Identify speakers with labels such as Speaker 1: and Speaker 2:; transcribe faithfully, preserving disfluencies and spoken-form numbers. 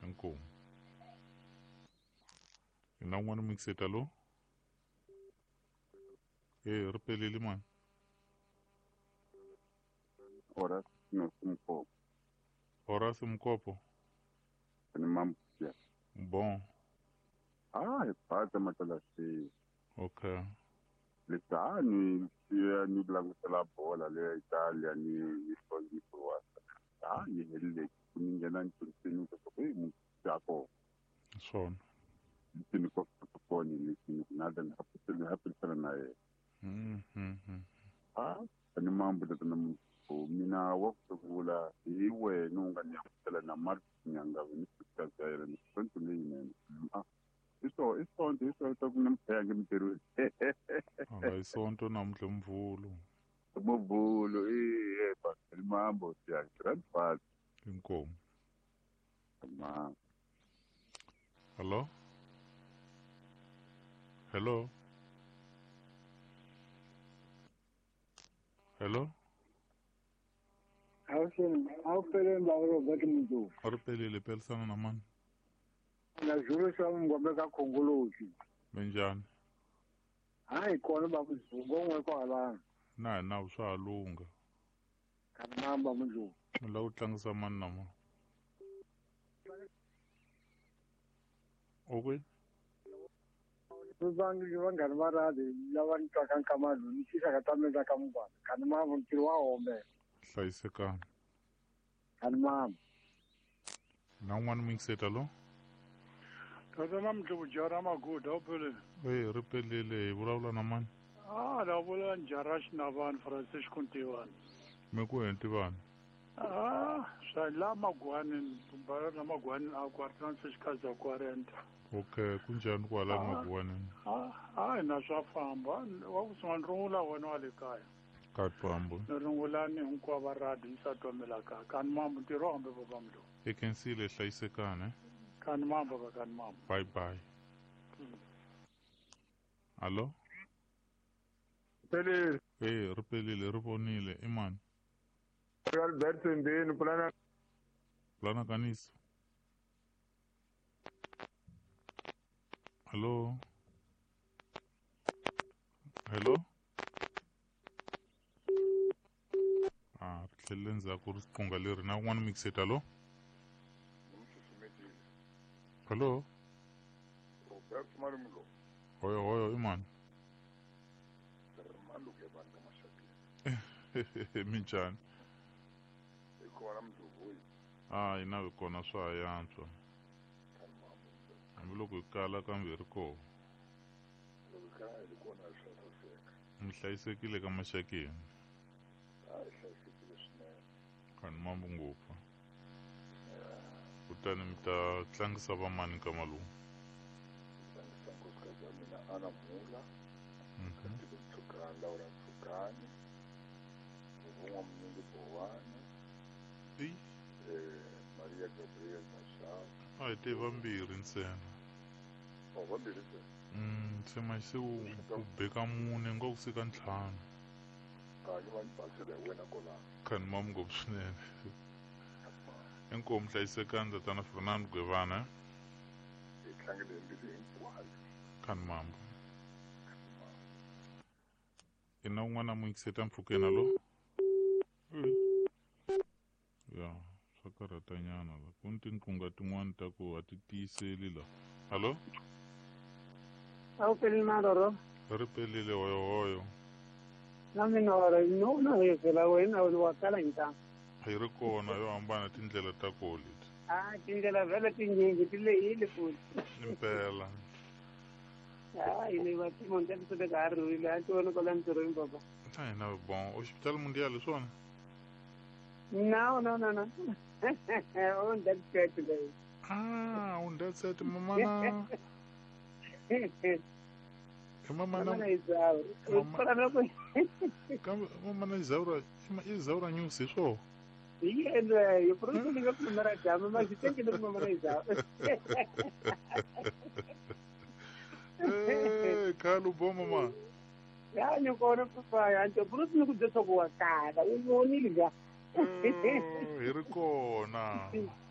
Speaker 1: Inkomo. Ina un'wana mixeta lo? Eh, ripelile man.
Speaker 2: Horas no Mkopo.
Speaker 1: Horace Mkopo.
Speaker 2: Ni mambo ya.
Speaker 1: Bom.
Speaker 2: Ah, ipata matala si.
Speaker 1: Okay.
Speaker 2: Litani ya ni blagusela bola le Italia ni ni soji kwa. Ah, ni hele kuningena ntutsini kwa mu jako.
Speaker 1: Son.
Speaker 2: Ni kwa kwa ni ni nada na hapo hapo sana naye.
Speaker 1: Mhm. Mhm.
Speaker 2: Ah, ni mambo da na mina wakugula iwe nunga nyakutela na mart nyanga ni kutaka ni kuntu ni ah iso iso iso takunemphanga imperu
Speaker 1: Anga isonto namhle mvulo.
Speaker 2: Bobulo eh pa mambo ya grandfather
Speaker 1: Inkomo.
Speaker 2: ma
Speaker 1: Hello? Hello? Hello?
Speaker 3: Awesome. Awupele mbawuro bathi muntu.
Speaker 1: Ripelile pelisana na man.
Speaker 3: Na juro sami ngombe ka khongoloji.
Speaker 1: Benjani?
Speaker 3: Hayi khona baba mzungu ngekho ala.
Speaker 1: Na na uswa lunga.
Speaker 3: Kanamba mzungu.
Speaker 1: La u tlangisa mani na mani. Okay.
Speaker 3: Tubangi vangani va radi lava ni twaka nkamalu ni xisa ka tameza ka mungwana. Kanimamba ntirho wa home.
Speaker 1: Hlayisekani.
Speaker 3: Kanimamba.
Speaker 1: Na un'wana mixeta lo?
Speaker 4: Tota na mtlubu jara maguda awupele.
Speaker 1: Eh, ripelile hi vulavula na mani.
Speaker 4: Ah, la vula Njarash Navan Francis Kuntiwan.
Speaker 1: Me ku henti vanhu.
Speaker 4: Ah, swa la magwani, tumbara na magwani a kwa Francis Kaza quarenta.
Speaker 1: Okay, kunjani kwala
Speaker 4: Ah.
Speaker 1: magwaneni?
Speaker 4: Ah, ah na swa famba. Wa ku swa nrungula wena wa le kaya.
Speaker 1: Katwambo.
Speaker 4: Nrungulani hinkwavo va radi yi sa twamela kaya. Kanimamba ntirho hambe baba mlo.
Speaker 1: Ekensile hlayisekani eh?
Speaker 4: Kanimamba ba kanimamba.
Speaker 1: Bye bye. Allo?
Speaker 5: Pelele,
Speaker 1: Eh, ripelile ri vonile i mani?
Speaker 5: Albert Ndini plana
Speaker 1: Plana kanisa. Hello? Hello? Ah, ri tlhelele ndzhaku ri qunga leri na un'wana mixeta lo? Hello?
Speaker 2: Roberto Marimulo
Speaker 1: Hoyo hoyo i mani?
Speaker 2: mando ke bantu mashaki
Speaker 1: Minjani?
Speaker 2: ikona mdluvu
Speaker 1: Ah, inawe kona swa yantswa.
Speaker 2: kanimamba
Speaker 1: Hambiloko hi kala kambe ri koho.
Speaker 2: lokaya ikona shasaseka
Speaker 1: Mi hlayisekile ka Maxakeni.
Speaker 2: hayi hlayisekile swinene
Speaker 1: Kanimamba ngopfu. Kutani mi ta tlangisa va mani ka malume?
Speaker 2: tlangisa nkosikazi wa mina Ana Mula
Speaker 1: Mhm.
Speaker 2: tiko Tsukani Laura Tsukani uvumwa mnyingi Bowana
Speaker 1: Ei,
Speaker 2: eh Maria Gabriel Mashao
Speaker 1: a hi te vambirhi ntsena.
Speaker 2: oh vambirhi se
Speaker 1: Mm, se maxi u u beka mune ngo ku sika ntlhanu.
Speaker 2: kanye va ni basela hi wena kolana
Speaker 1: Kanimamba ngopfu swinene. Inkomu hlayisekani tatana Fernando Guevara.
Speaker 2: hi tlangele mbilu hinkwayo
Speaker 1: Kanimamba. I na un'wana muyikiseta mpfhukeni lo? Ya, swa karhatanyana la. Ku ni tinqunga tin'wana ta ku a ti tiyiseli la. Hallo?
Speaker 3: Awupele maroro.
Speaker 1: Ripelile hoyo hoyo.
Speaker 3: Na mina ora no no yesela wena wa kala nta.
Speaker 1: Hi ri kona yo hambana tindlela ta koho leti.
Speaker 3: Ah, tindlela vele tinyingi tilehile futhi.
Speaker 1: Impela.
Speaker 3: Ah, ile wathi monte tse ka re ile a tsona kola ntirong baba.
Speaker 1: Ai na bon, Hospital Mundial swona.
Speaker 3: No, no, no, no. On that straight today.
Speaker 1: Ah, on that set mama na. Mama na.
Speaker 3: Mama is out. Para no ko.
Speaker 1: Kam mama na Isaura, Isaura news so.
Speaker 3: Yeah, you pronto ninga primera chama, mas tem que dar mama is out.
Speaker 1: Eh, kalu bom mama.
Speaker 3: Ya, you go na papa, ya, tu pronto ninga desa boa cara. Eu vou ni ligar.
Speaker 1: Eh, ri kona.